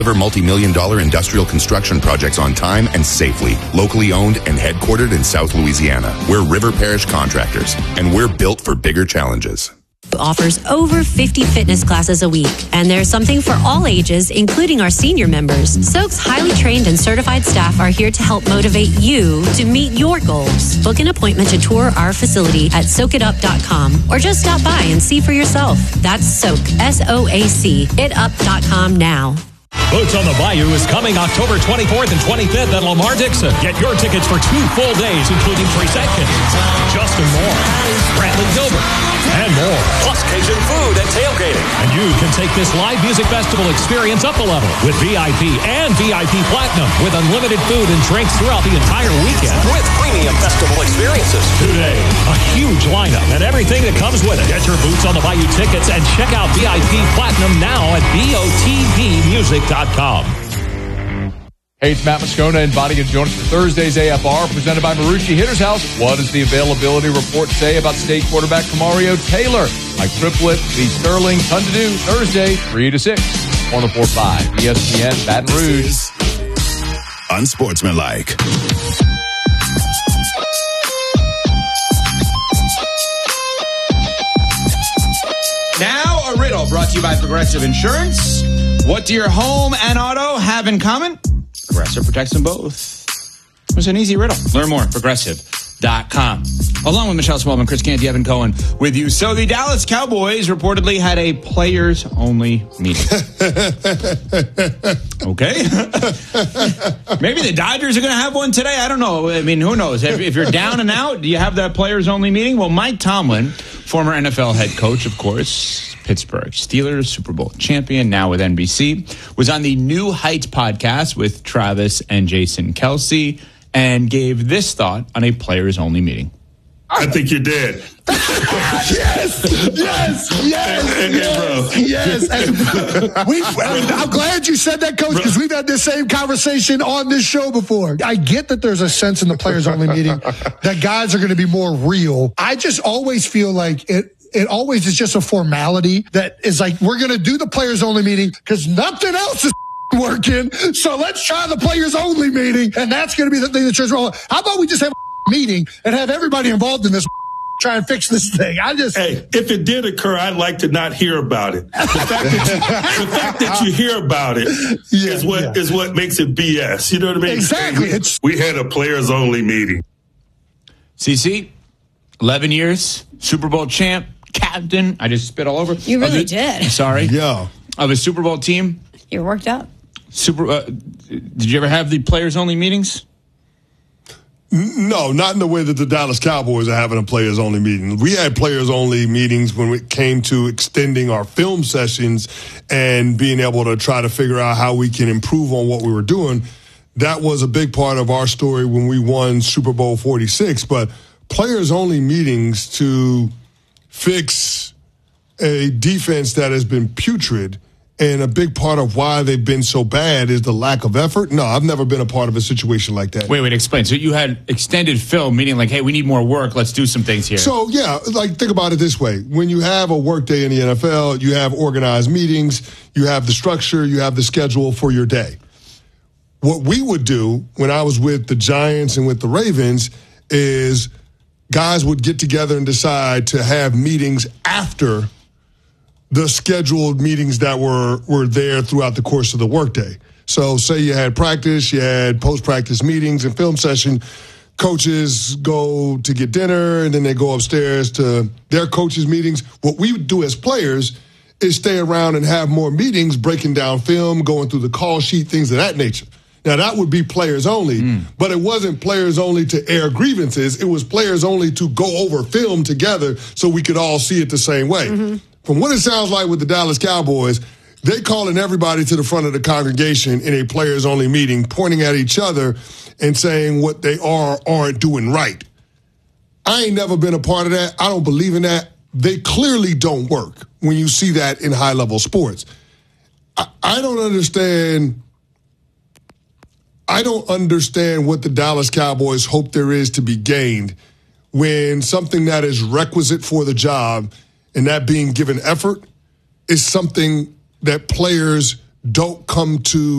Deliver multi-million-dollar industrial construction projects on time and safely. Locally owned and headquartered in South Louisiana. We're River Parish Contractors, and we're built for bigger challenges. Offers over 50 fitness classes a week, and there's something for all ages, including our senior members. Soak's highly trained and certified staff are here to help motivate you to meet your goals. Book an appointment to tour our facility at soakitup.com or just stop by and see for yourself. That's Soak, S-O-A-C, itup.com now. Boots on the Bayou is coming October 24th and 25th at Lamar Dixon. Get your tickets for 2 full days, including Trace Atkins, Justin Moore, Bradley Gilbert, and more. Plus Cajun food and tailgating. And you can take this live music festival experience up a level with VIP and VIP Platinum with unlimited food and drinks throughout the entire weekend. With premium festival experiences. Today, a huge lineup and everything that comes with it. Get your Boots on the Bayou tickets and check out VIP Platinum now at BOTBmusic.com. Hey, it's Matt Moscona inviting you to join us for Thursday's AFR presented by Marucci Hitter's House. What does the availability report say about state quarterback Kamario Taylor? Mike Triplett, Lee Sterling, ton to do Thursday, 3 to 6, 104.5 ESPN Baton Rouge. Unsportsmanlike. Now a riddle brought to you by Progressive Insurance. What do your home and auto have in common? Progressive protects them both. It was an easy riddle. Learn more at Progressive.com. Along with Michelle Smallman, Chris Canty, Evan Cohen with you. So the Dallas Cowboys reportedly had a players-only meeting. Okay. Maybe the Dodgers are going to have one today. I don't know. I mean, who knows? If you're down and out, do you have that players-only meeting? Well, Mike Tomlin, former NFL head coach, of course, Pittsburgh Steelers, Super Bowl champion, now with NBC, was on the New Heights podcast with Travis and Jason Kelsey and gave this thought on a players-only meeting. I think you're dead. Yes. I'm glad you said that, Coach, because we've had this same conversation on this show before. I get that there's a sense in the players-only meeting that guys are going to be more real. I just always feel like it always is just a formality that is like, we're going to do the players-only meeting because nothing else is working, so let's try the players-only meeting, and that's going to be the thing that turns around. How about we just have a meeting and have everybody involved in this, try and fix this thing? Hey, if it did occur, I'd like to not hear about it. The fact that you hear about it is what makes it BS. You know what I mean? Exactly. We had a players-only meeting. CC, 11 years, Super Bowl champ, captain. I just spit all over. You really did. Sorry. Yeah. Of a Super Bowl team. You're worked up. Did you ever have the players-only meetings? No, not in the way that the Dallas Cowboys are having a players-only meeting. We had players-only meetings when it came to extending our film sessions and being able to try to figure out how we can improve on what we were doing. That was a big part of our story when we won Super Bowl 46. But players-only meetings to fix a defense that has been putrid, and a big part of why they've been so bad is the lack of effort. No, I've never been a part of a situation like that. Wait, explain. So you had extended film, meaning like, hey, we need more work. Let's do some things here. So, yeah, like think about it this way. When you have a work day in the NFL, you have organized meetings, you have the structure, you have the schedule for your day. What we would do when I was with the Giants and with the Ravens is guys would get together and decide to have meetings after the scheduled meetings that were there throughout the course of the workday. So say you had practice, you had post-practice meetings and film session. Coaches go to get dinner, and then they go upstairs to their coaches' meetings. What we would do as players is stay around and have more meetings, breaking down film, going through the call sheet, things of that nature. Now, that would be players only, but it wasn't players only to air grievances. It was players only to go over film together so we could all see it the same way. Mm-hmm. From what it sounds like with the Dallas Cowboys, they calling everybody to the front of the congregation in a players-only meeting, pointing at each other and saying what they aren't doing right. I ain't never been a part of that. I don't believe in that. They clearly don't work when you see that in high-level sports. I don't understand what the Dallas Cowboys hope there is to be gained when something that is requisite for the job, and that being given effort, is something that players don't come to